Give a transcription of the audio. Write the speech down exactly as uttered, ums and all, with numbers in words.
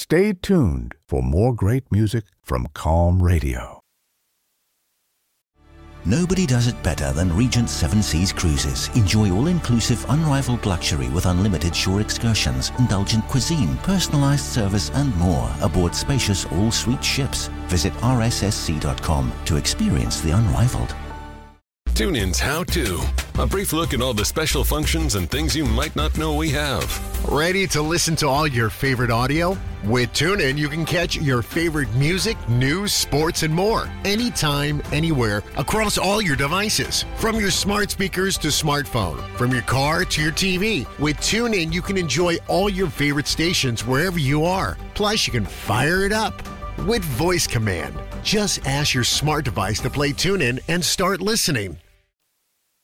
Stay tuned for more great music from Calm Radio. Nobody does it better than Regent Seven Seas Cruises. Enjoy all-inclusive, unrivaled luxury with unlimited shore excursions, indulgent cuisine, personalized service and more aboard spacious all-suite ships. Visit r s s c dot com to experience the unrivaled. TuneIn's How To. A brief look at all the special functions and things you might not know we have. Ready to listen to all your favorite audio? With TuneIn, you can catch your favorite music, news, sports, and more. Anytime, anywhere, across all your devices. From your smart speakers to smartphone. From your car to your T V. With TuneIn, you can enjoy all your favorite stations wherever you are. Plus, you can fire it up with voice command. Just ask your smart device to play TuneIn and start listening.